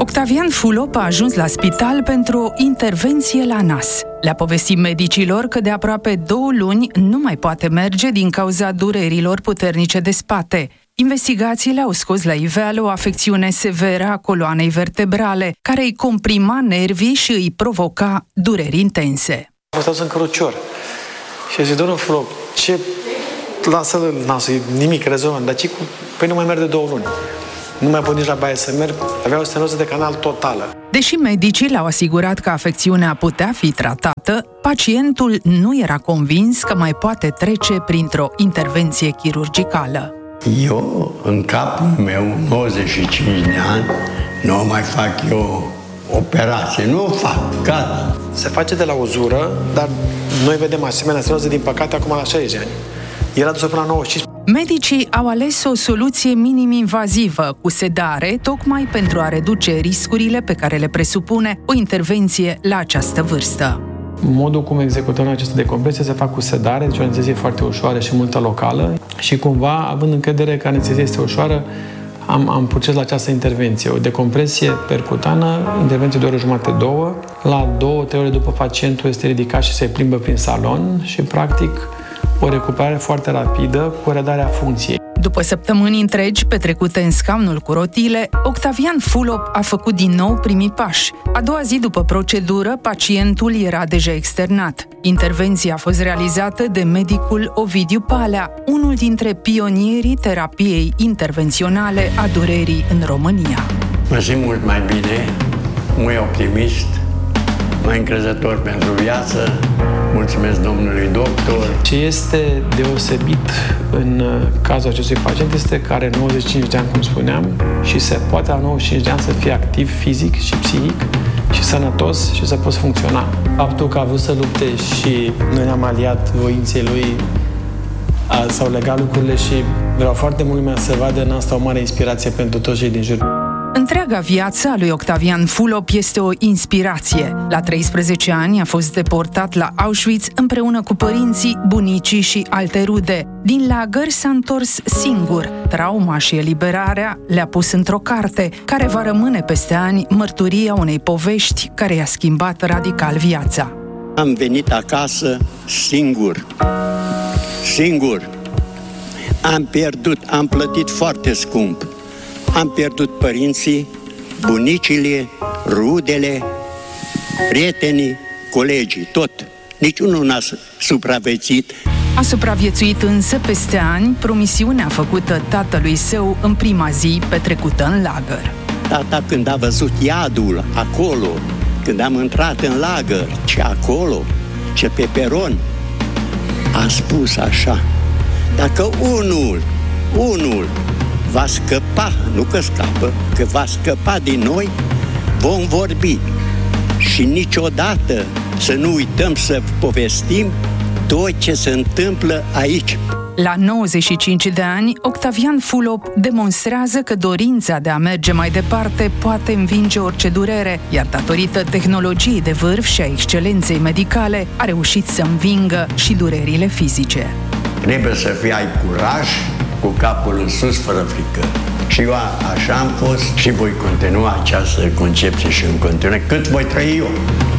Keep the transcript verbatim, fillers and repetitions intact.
Octavian Fulop a ajuns la spital pentru o intervenție la nas. Le-a povestit medicilor că de aproape două luni nu mai poate merge din cauza durerilor puternice de spate. Investigațiile au scos la iveală o afecțiune severă a coloanei vertebrale, care îi comprima nervii și îi provoca dureri intense. Am fost în cărucior și a zis, domnul Fulop, ce... Lasă-l nasul, nimic, rezolvăm, dar ce cu... Păi nu mai merg de două luni. Nu mai pot nici la baie să merg, avea o stenoză de canal totală. Deși medicii le-au asigurat că afecțiunea putea fi tratată, pacientul nu era convins că mai poate trece printr-o intervenție chirurgicală. Eu, în capul meu, nouăzeci și cinci de ani, nu mai fac eu operație, nu o fac, gata. Se face de la uzură, dar noi vedem asemenea stenoză, din păcate, acum la șaizeci de ani. Era dusă până la nouăzeci și cinci. Medicii au ales o soluție minim-invazivă, cu sedare, tocmai pentru a reduce riscurile pe care le presupune o intervenție la această vârstă. Modul cum executăm aceste decompresie se fac cu sedare, deci o anestezie foarte ușoară și multă locală și cumva, având încredere că anestezia este ușoară, am, am proces la această intervenție. O decompresie percutană, intervenție de o oră jumate, două. La două, trei ore după pacientul este ridicat și se plimbă prin salon și, practic, o recuperare foarte rapidă cu redarea funcției. După săptămâni întregi petrecute în scaunul cu rotile, Octavian Fulop a făcut din nou primii pași. A doua zi după procedură, pacientul era deja externat. Intervenția a fost realizată de medicul Ovidiu Palea, unul dintre pionierii terapiei intervenționale a durerii în România. Mă simt mult mai bine, mai optimist, mai încrezător pentru viață. Mulțumesc domnului doctor. Ce este deosebit în cazul acestui pacient este că are nouăzeci și cinci de ani, cum spuneam, și se poate la nouăzeci și cinci de ani să fie activ fizic și psihic și sănătos și să poți funcționa. Faptul că a vrut să lupte și noi ne-am aliat voinței lui, a, s-au legat lucrurile și vreau foarte mult lumea să vadă în asta o mare inspirație pentru toți cei din jur. Întreaga viață a lui Octavian Fulop este o inspirație. La treisprezece ani a fost deportat la Auschwitz împreună cu părinții, bunicii și alte rude. Din lagăr s-a întors singur. Trauma și eliberarea le-a pus într-o carte, care va rămâne peste ani mărturia unei povești care i-a schimbat radical viața. Am venit acasă singur. Singur. Am pierdut, am plătit foarte scump. Am pierdut părinții, bunicile, rudele, prietenii, colegii, tot. Niciunul n-a supraviețuit. A supraviețuit însă peste ani promisiunea făcută tatălui său în prima zi petrecută în lagăr. Tata, când a văzut iadul acolo, când am intrat în lagăr, ce acolo, ce pe peron, a spus așa: dacă unul, unul va scăpa, nu că scapă, că va scăpa din noi, vom vorbi. Și niciodată să nu uităm să povestim tot ce se întâmplă aici. La nouăzeci și cinci de ani, Octavian Fulop demonstrează că dorința de a merge mai departe poate învinge orice durere, iar datorită tehnologiei de vârf și a excelenței medicale, a reușit să învingă și durerile fizice. Trebuie să fii, ai curaj, cu capul în sus, fără frică. Și eu așa am fost și voi continua această concepție și în continuare cât voi trăi eu.